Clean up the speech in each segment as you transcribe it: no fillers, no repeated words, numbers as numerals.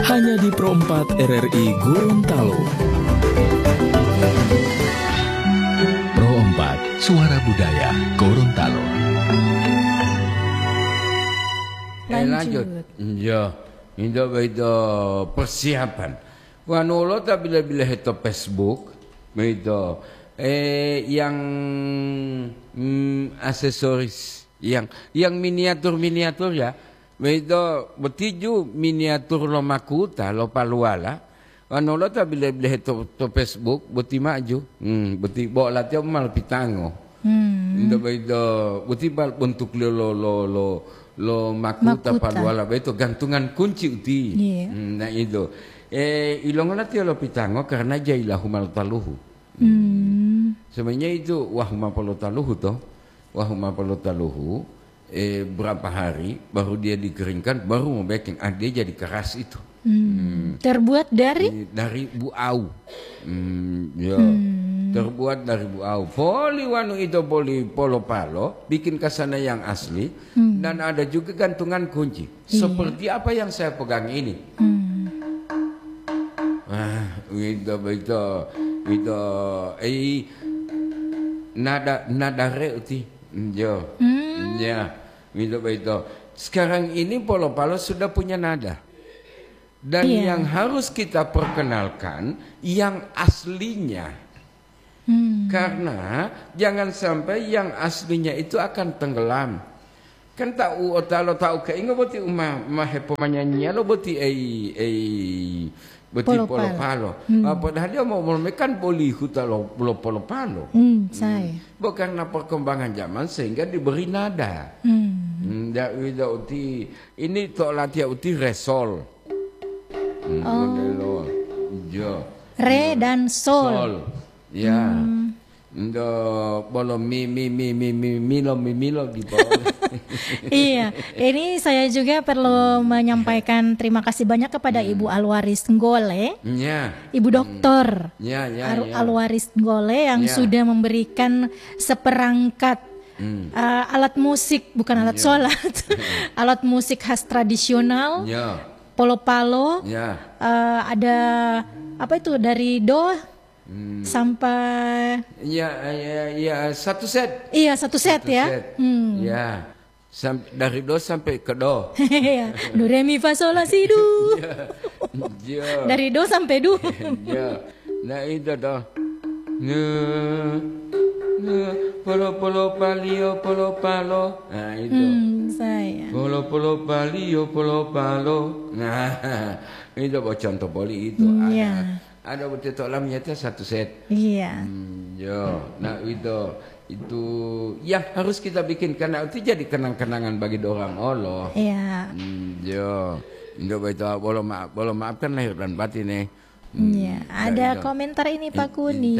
hanya di Pro 4 RRI Gorontalo. Pro 4, Suara Budaya Gorontalo. Lanjut. Ya, itu persiapan. Wanolo tak bila-bila itu Facebook, itu yang aksesoris, yang miniatur ya. Beito betiju miniatur lo makuta lo paluala. Ano lo ta bila to Facebook beti maju. Beti bola tiap mal pitango. Indo beito beti bal bentuk lo makuta paluala beito gantungan kunci uti. Nah itu. Ilongan ti lo pitango karena jailah humal taluhu. Sebenarnya itu wahuma taluhu toh. Wahuma taluhu. Berapa hari baru dia dikeringkan baru mau baking dia jadi keras itu. Terbuat dari buau. Terbuat dari buau. Poli wanu itu polo palo bikin kesana yang asli dan ada juga gantungan kunci. Seperti apa yang saya pegang ini. Itu nada reuti. Ya, itu. Sekarang ini polo-palo sudah punya nada. Dan yang harus kita perkenalkan yang aslinya. Karena jangan sampai yang aslinya itu akan tenggelam. Kan tahu ke ingo boti hepo menyanyi lo boti beti polo-palo. Padahal dia mau memekan bolihu talo polo-palo. Bukan perkembangan zaman sehingga diberi nada. Ini tok latihan uti resol. Re dan sol. Ya. Bolo milo di bawah. Iya, ini saya juga perlu menyampaikan terima kasih banyak kepada Ibu Alwaris Nggole, Ibu Doktor Alwaris Nggole yang sudah memberikan seperangkat alat musik, bukan alat sholat, alat musik khas tradisional, polo-palo, ada apa itu dari do sampai satu set. Iya, satu set ya. Ya. Dari do sampai ke do. Do re mi fa sol la si do. Dari do sampai do. Nah itu dah. Polo palo. Nah itu. Saya. Polo palo. Nah, itu contoh boli itu ada betul dalamnya itu satu set. Iya. Nah itu yang harus kita bikin karena itu jadi kenang-kenangan bagi orang Allah. Iya. Boleh maafkan lahir dan batin nih. Iya. Ada komentar ini Pak Kuni.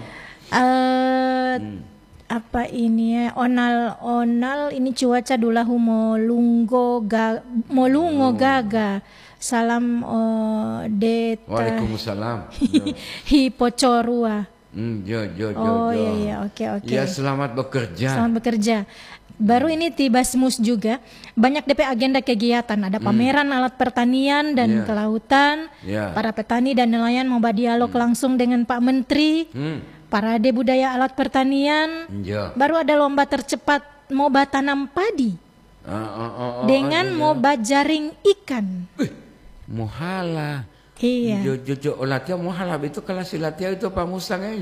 Apa ini ya? Onal ini cuaca dulahu molungo gaga. Salam deta. Waalaikumsalam. Hipocorua. Iya, oke. Ya, selamat bekerja. Baru ini Tibasmus juga banyak DP agenda kegiatan, ada pameran alat pertanian dan kelautan. Para petani dan nelayan mau berdialog langsung dengan Pak Menteri. Parade budaya alat pertanian. Baru ada lomba tercepat moba tanam padi. Dengan moba jaring ikan. Mohala. Iya. Jojo latihan mohala itu kelas latihan itu pamusang aja.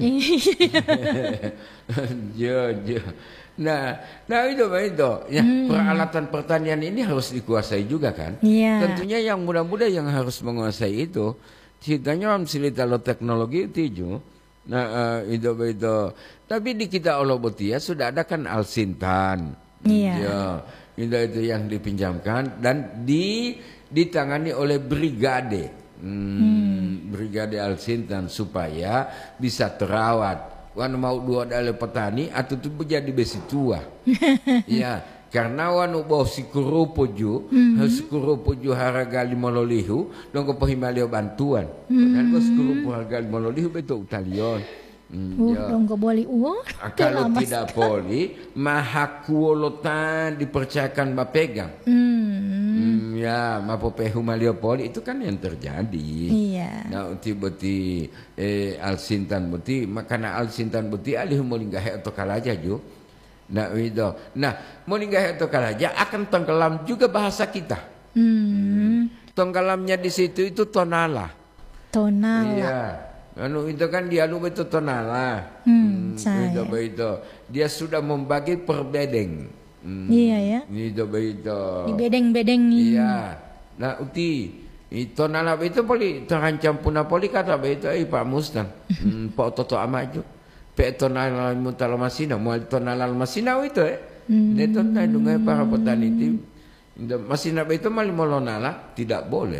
Nah itu. Ya, peralatan pertanian ini harus dikuasai juga kan. Tentunya yang muda-muda yang harus menguasai itu. Ceritanya silita lo teknologi itu. Nah itu. Tapi di kita Olobotia sudah ada kan Alsintan. Itu yang dipinjamkan dan ditangani oleh brigade. Brigade Alsintan supaya bisa terawat. Wan mau dua dari petani atau tu menjadi besi tua. Ya, karena wanu bawa sikurupoju harga 5 dong ko himalaya bantuan. Dan ko sikurupo harga 5 betul utalion. Dong ko boleh uang. Kalau tidak boleh, mahakuolotan dipercayakan bapegang. Ya, mapopehu Maliopoli itu kan yang terjadi. Iya. Nah, uti Alsintan buti, makana Alsintan buti alih molinggahe atau kalaja ju. Nah, itu. Nah, molinggahe atau kalaja akan tenggelam juga bahasa kita. Tenggelamnya di situ itu tonala. Tonala. Iya. Anu itu kan dia lu itu tonala. Itu. Dia sudah membagi per bedeng. Iya ya. Itu. Di bedeng-bedeng. Iya. Nah, uti itu nala itu poli terancam punah poli kata itu Pak Mustan. Pak Toto amaju. Pe tonala mutal masina, mual tonala masina itu Itu tandungan para petani itu. Masina itu mali molonala tidak boleh.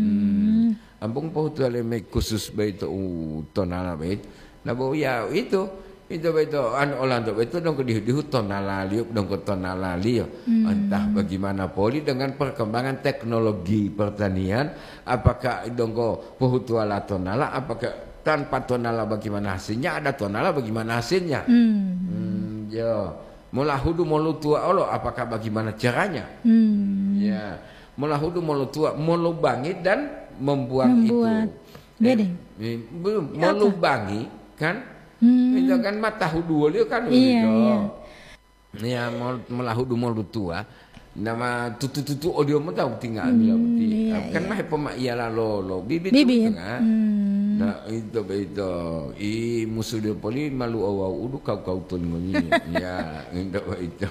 Ampung po tu aleme khusus itu tonala itu. Nah, ya itu an Orlando itu dong di tonala liuk dong tonala liuk. Entah bagaimana poli dengan perkembangan teknologi pertanian, apakah dong pohutuala tonala, apakah tanpa tonala bagaimana hasilnya, ada tonala bagaimana hasilnya. Yo, mula hudu mulu tua olo, apakah bagaimana caranya? Ya, mula hudu mulu tua melubangi dan membuang itu. Bedeng. Belum melubangi kan? Itu kan mata hudu dia kan iya. Ya melahudu mulu tua. Nama tutu audio mau tahu tinggal bila bukti. Kan mah pemak ialah lo bibit kan. Nah itu. Musuh dia poli malu awau udu kau tuh ngomongnya. Ya itu.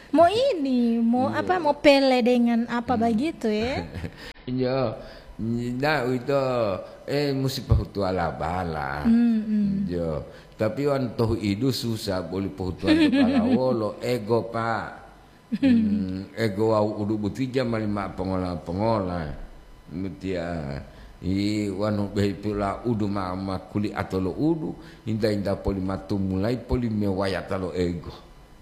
Mau apa? Mau pele dengan apa begitu ya? Iya. Nah itu mesti pahutu ala bala. Jo. Tapi wan toh itu susah boleh pahutu ala bala wolo ego pak. Ego au udu butija malima pengolah. Mutia. Wanu behipula udu ma kuli atau lo udu. Inda poli matu mulai poli mewayat lo ego.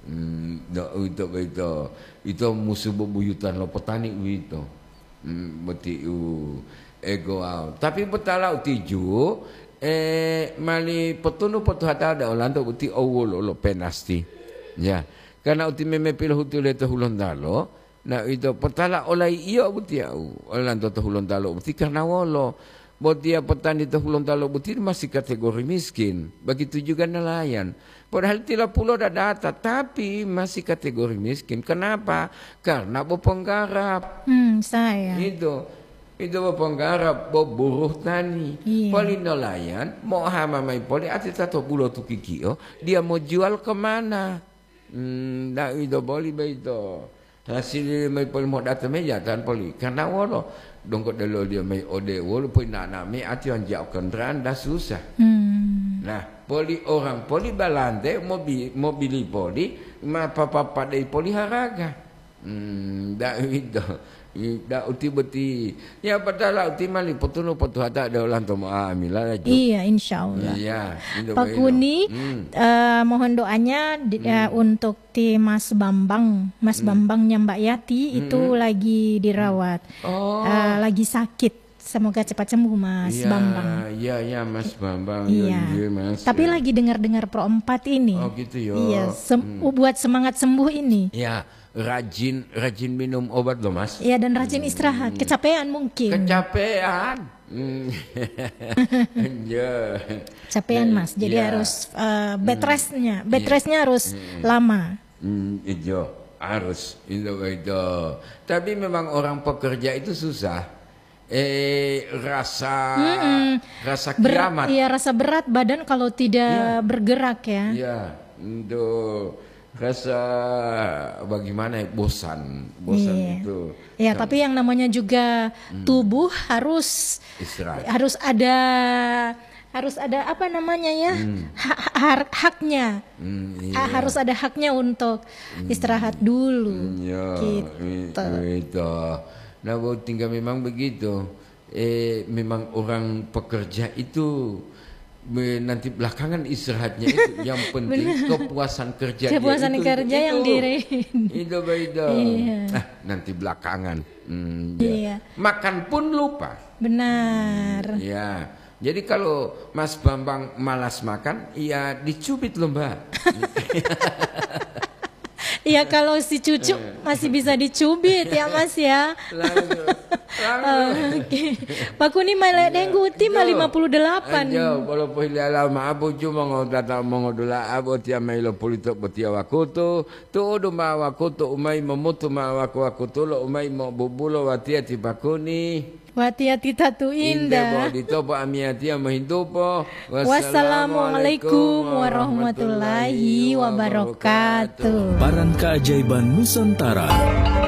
Itu musuh bebuyutan lo petani itu. Beti ego au. Tapi betala utiju mali petunu petuhata ada Orlando beti awol lo penasti. Ya. Karena uti meme pilih uti le Hulondalo. Nah itu petala olai iyo beti au. Orlando Hulondalo beti karena wolo. Buat dia petani Hulondalo beti masih kategori miskin. Begitu juga nelayan. Padahal 30 dah data, tapi masih kategori miskin. Kenapa? Karena bopenggarap. Saya. Itu bopenggarap, buruh tani. Iya. Poli nelayan, mau hamamai poli, ati tato bulo tu kikio, dia mau jual kemana? Nah itu poli begitu. Hasil mai poli mau datang meja tan poli. Karena wolo, dongkot dulu dia mai ode wolo poli nak me ati on jauh kendaraan dah susah. Nah, poli balande mobili poli ma papa dei poli haraga. Da itu. Da uti beti. Ya padahal uti mali potunu potu hata ada ulang tomo amila aja. Iya, insyaallah. Iya, Pak Kuni mohon doanya untuk Mas Bambang Mbak Yati itu lagi dirawat. Lagi sakit. Semoga cepat sembuh Mas Bambang. Iya Mas Bambang. Iya. Mas. Tapi lagi dengar Pro 4 ini. Oh gitu ya. Iya, buat semangat sembuh ini. Iya, rajin minum obat loh Mas. Iya dan rajin istirahat. Kecapean mungkin. Kecapean. Capean Mas. Jadi harus bed restnya harus lama. Iya, harus itu. Tapi memang orang pekerja itu susah. Rasa kiamat. Iya, rasa berat badan kalau tidak bergerak ya. Iya, itu rasa bagaimana bosan itu. Ya, tapi yang namanya juga tubuh harus istirahat. Harus ada apa namanya ya? Haknya. Harus ada haknya untuk istirahat dulu. Gitu. Nah, tinggal memang begitu. Memang orang pekerja itu nanti belakangan istirahatnya itu yang penting kepuasan kerja. Kepuasan kerja yang diraih. Itu beda. Nanti belakangan. Iya. Makan pun lupa. Benar. Ya. Jadi kalau Mas Bambang malas makan, ya dicubit loh Mbak. Ya kalau si cucu masih bisa dicubit ya Mas ya. Oke. Pak Kuni malek dengguti mah 58. Anjo, kalau pihli alam abu cuma ngodata mongodula abu tia mailo politok betia wakutu, tu udu ma wakutu umai memutu ma wakutu lo umai mo bubulo watia ti Pak Kuni. Watia titatu indah. Ditopo amiatia mahindupo. Wassalamualaikum warahmatullahi wabarakatuh. Paran keajaiban Nusantara.